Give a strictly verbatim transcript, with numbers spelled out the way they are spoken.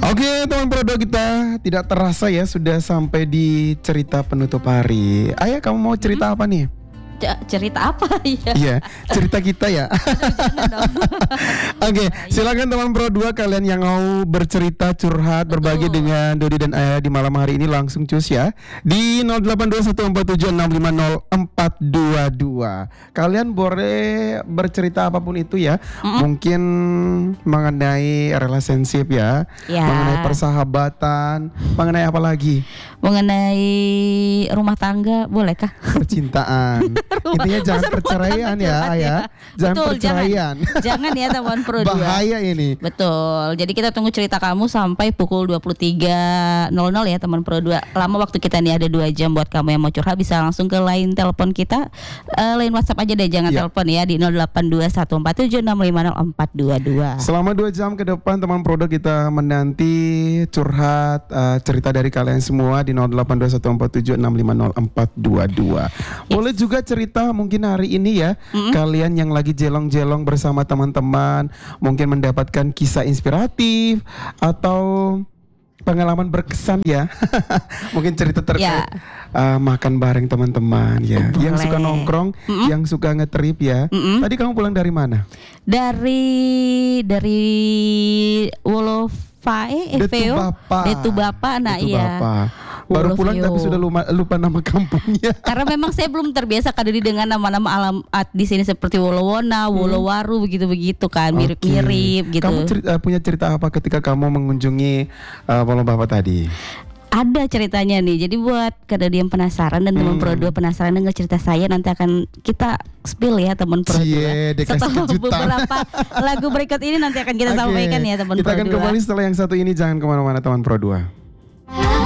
Oke teman Pro dua, kita tidak terasa ya sudah sampai di cerita penutup hari. Ayah, kamu mau cerita hmm? apa nih? C- cerita apa ya? Iya, cerita kita ya. Oke, silakan teman Pro dua, kalian yang mau bercerita, curhat, berbagi Betul. dengan Dodi dan Ayah di malam hari ini langsung cus ya di nol delapan dua satu empat tujuh enam lima nol empat dua dua. Kalian boleh bercerita apapun itu ya. Mm-hmm. Mungkin mengenai relationship ya, ya, mengenai persahabatan, mengenai apa lagi? Mengenai rumah tangga, bolehkah? Percintaan. Intinya jangan perceraian ya, Ayah. Jangan Betul, perceraian. Jangan, jangan ya teman Pro dua. Bahaya ini. Betul. Jadi kita tunggu cerita kamu sampai pukul dua puluh tiga nol nol ya teman Pro dua. Lama waktu kita nih ada dua jam buat kamu yang mau curhat, bisa langsung ke line telepon kita, uh, line WhatsApp aja deh, jangan ya. telepon ya di nol delapan dua satu empat tujuh enam lima nol empat dua dua. Selama dua jam ke depan teman Pro dua kita menanti curhat, uh, cerita dari kalian semua di nol delapan dua satu empat tujuh enam lima nol empat dua dua. Boleh juga cerita mungkin hari ini ya, mm-hmm. kalian yang lagi jelong-jelong bersama teman-teman, mungkin mendapatkan kisah inspiratif atau pengalaman berkesan ya. Mungkin cerita terkait yeah. uh, makan bareng teman-teman ya. Boleh. Yang suka nongkrong, mm-hmm. yang suka ngetrip ya. Mm-hmm. Tadi kamu pulang dari mana? Dari dari Wolofae, Detu Bapak. Detu Bapak, nah Detu iya. Bapak. Baru pulang tapi sudah lupa, lupa nama kampungnya. Karena memang saya belum terbiasa kadang dengan nama-nama alamat di sini seperti Wolowona, Wolowaru, hmm. begitu-begitu kan, mirip-mirip okay. gitu. Kamu cerita, punya cerita apa ketika kamu mengunjungi uh, Wolo Bapak tadi? Ada ceritanya nih. Jadi buat kada yang penasaran dan teman hmm. Pro dua penasaran dengan cerita saya, nanti akan kita spill ya teman Pro dua. Setelah beberapa lagu berikut ini nanti akan kita okay. sampaikan ya teman Pro dua. Kita akan kembali setelah yang satu ini, jangan kemana-mana teman Pro dua.